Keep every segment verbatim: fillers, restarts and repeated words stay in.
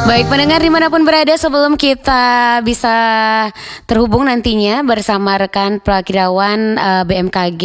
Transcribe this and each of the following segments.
Baik pendengar dimanapun berada, sebelum kita bisa terhubung nantinya bersama rekan Prakirawan uh, B M K G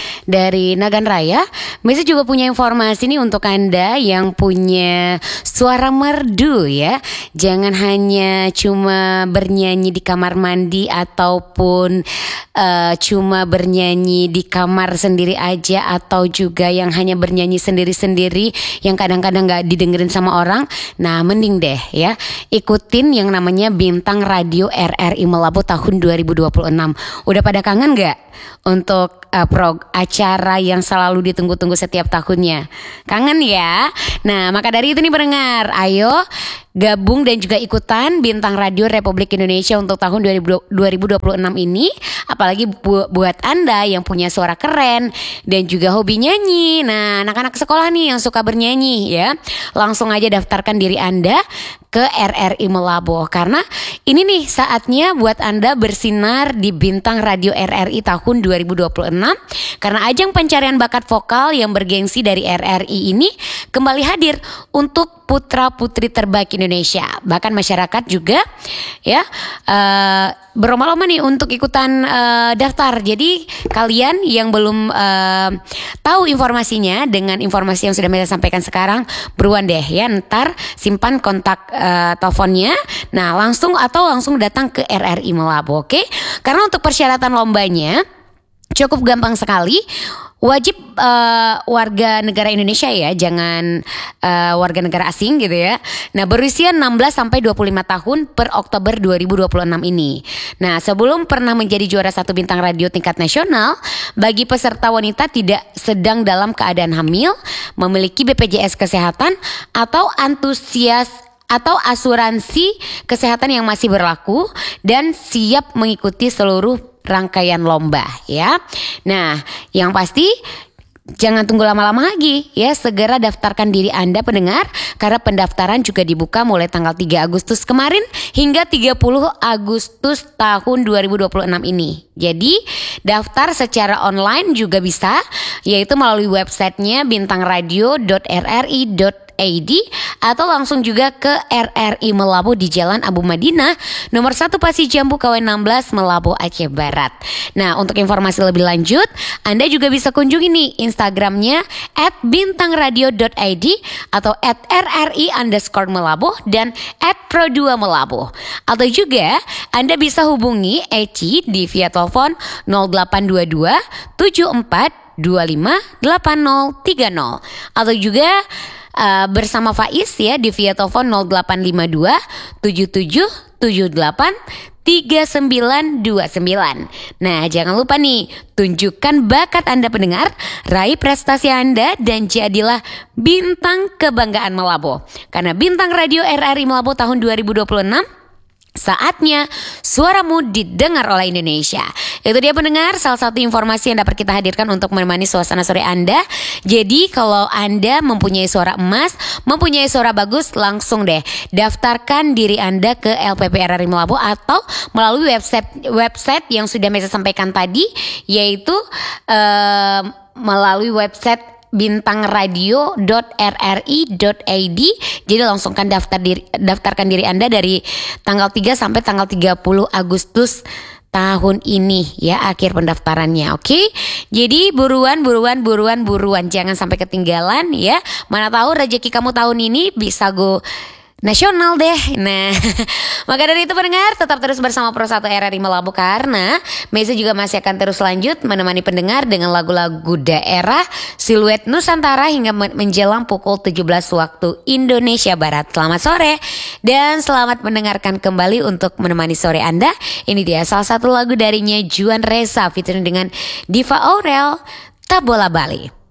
dari Nagan Raya, Messi juga punya informasi nih untuk Anda yang punya suara merdu ya. Jangan hanya cuma bernyanyi di kamar mandi ataupun uh, cuma bernyanyi di kamar sendiri aja, atau juga yang hanya bernyanyi sendiri-sendiri yang kadang-kadang gak didengerin sama orang. Nah mending deh ya, ikutin yang namanya Bintang Radio R R I Melabu tahun dua ribu dua puluh enam. Udah pada kangen gak untuk uh, prog acara yang selalu ditunggu-tunggu setiap tahunnya? Kangen ya? Nah maka dari itu nih pendengar, ayo gabung dan juga ikutan Bintang Radio Republik Indonesia untuk tahun dua ribu dua puluh enam ini. Apalagi bu- buat Anda yang punya suara keren dan juga hobi nyanyi. Nah anak-anak sekolah nih yang suka bernyanyi ya, langsung aja daftarkan diri Anda ke R R I Melabu, karena ini nih saatnya buat Anda bersinar di Bintang Radio R R I tahun dua ribu dua puluh enam. Karena ajang pencarian bakat vokal yang bergengsi dari R R I ini kembali hadir untuk putra-putri terbaik Indonesia. Bahkan masyarakat juga ya uh, berlomba-lomba nih untuk ikutan uh, daftar. Jadi kalian yang belum uh, tahu informasinya, dengan informasi yang sudah saya sampaikan sekarang, beruan deh ya, ntar simpan kontak uh, teleponnya. Nah langsung atau langsung datang ke R R I Melabu, oke? Okay? Karena untuk persyaratan lombanya cukup gampang sekali. Wajib uh, warga negara Indonesia ya, jangan uh, warga negara asing gitu ya. Nah berusia enam belas sampai dua puluh lima tahun per Oktober dua ribu dua puluh enam ini. Nah sebelum pernah menjadi juara satu bintang radio tingkat nasional, bagi peserta wanita tidak sedang dalam keadaan hamil, memiliki B P J S Kesehatan atau antusias atau asuransi kesehatan yang masih berlaku dan siap mengikuti seluruh rangkaian lomba ya. Nah yang pasti jangan tunggu lama-lama lagi ya, segera daftarkan diri Anda pendengar, karena pendaftaran juga dibuka mulai tanggal tiga Agustus kemarin hingga tiga puluh Agustus tahun dua ribu dua puluh enam ini. Jadi daftar secara online juga bisa, yaitu melalui websitenya bintangradio dot r r i dot I d atau langsung juga ke R R I Melabu di Jalan Abu Madinah nomor satu Pasir Jambu K W enam belas Melabu Aceh Barat. Nah untuk informasi lebih lanjut, Anda juga bisa kunjungi nih Instagramnya at bintangradio dot i d atau at rri underscore Melabu dan at pro dua Melabu. Atau juga Anda bisa hubungi Eci di via telepon nol delapan dua dua tujuh empat dua lima delapan nol tiga nol atau juga Uh, bersama Faiz ya di via telepon nol delapan lima dua tujuh tujuh tujuh delapan tiga sembilan dua sembilan. Nah jangan lupa nih, tunjukkan bakat Anda pendengar, raih prestasi Anda dan jadilah bintang kebanggaan Melabu. Karena Bintang Radio R R I Melabu tahun dua ribu dua puluh enam, saatnya suaramu didengar oleh Indonesia. Itu dia pendengar, salah satu informasi yang dapat kita hadirkan untuk menemani suasana sore Anda. Jadi kalau Anda mempunyai suara emas, mempunyai suara bagus, langsung deh daftarkan diri Anda ke L P P R R I Melabu atau melalui website website yang sudah saya sampaikan tadi, yaitu uh, melalui website bintangradio dot r r i dot i d. Jadi langsung kan daftar diri, daftarkan diri Anda dari tanggal tiga sampai tanggal tiga puluh Agustus tahun ini ya, akhir pendaftarannya. Oke okay? Jadi buruan buruan buruan buruan, jangan sampai ketinggalan ya. Mana tahu rezeki kamu tahun ini bisa go nasional deh. Nah maka dari itu pendengar, tetap terus bersama Pro satu R R I Melabu, karena Messi juga masih akan terus lanjut menemani pendengar dengan lagu-lagu daerah Siluet Nusantara hingga menjelang pukul tujuh belas waktu Indonesia Barat. Selamat sore dan selamat mendengarkan kembali untuk menemani sore Anda. Ini dia salah satu lagu darinya, Juan Reza featuring dengan Diva Aurel, Tak Bola Bali.